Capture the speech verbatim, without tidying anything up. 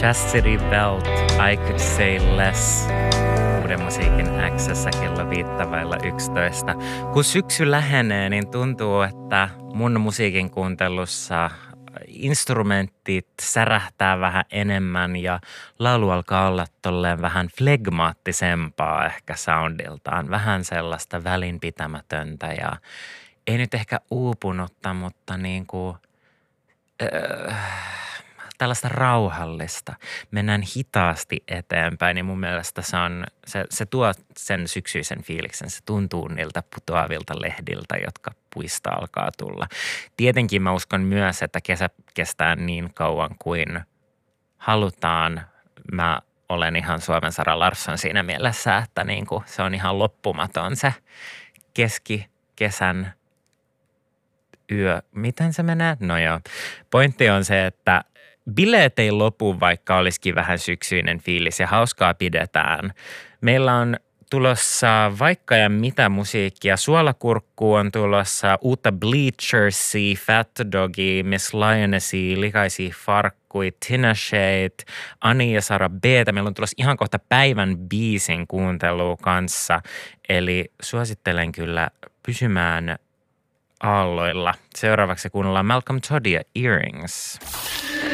Chastity Belt, I Could Say Less. Uuden musiikin X:ssä kello viittavailla yksitoista. Kun syksy lähenee, niin tuntuu, että mun musiikin kuuntelussa instrumentit särähtää vähän enemmän ja laulu alkaa olla tolleen vähän flegmaattisempaa ehkä soundiltaan. Vähän sellaista välinpitämätöntä ja ei nyt ehkä uupunutta, mutta niin kuin Öö, tällaista rauhallista. Mennään hitaasti eteenpäin ja mun mielestä se, on, se, se tuo sen syksyisen fiiliksen. Se tuntuu niiltä putoavilta lehdiltä, jotka puista alkaa tulla. Tietenkin mä uskon myös, että kesä kestää niin kauan kuin halutaan. Mä olen ihan Suomen Sara Larsson siinä mielessä, että niin kuin se on ihan loppumaton se keskikesän yö. Miten se menee? No joo. Pointti on se, että bileet ei lopu, vaikka olisikin vähän syksyinen fiilis ja hauskaa pidetään. Meillä on tulossa vaikka ja mitä musiikkia. Suolakurkku on tulossa, uutta Bleachersia, Fat Dogia, Miss Lionessia, Likaisia farkkui, Tina Shade, Ani ja Sara B:tä. Meillä on tulossa ihan kohta päivän biisin kuuntelua kanssa. Eli suosittelen kyllä pysymään aalloilla. Seuraavaksi kuunnellaan Malcolm Toddia Earrings.